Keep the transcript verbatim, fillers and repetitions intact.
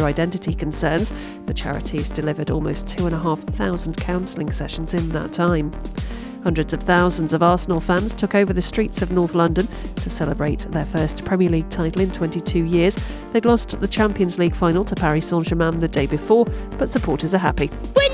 identity concerns. The charity's delivered almost two and a half thousand counselling sessions in that time. Hundreds of thousands of Arsenal fans took over the streets of North London to celebrate their first Premier League title in twenty-two years. They'd lost the Champions League final to Paris Saint-Germain the day before, but supporters are happy. We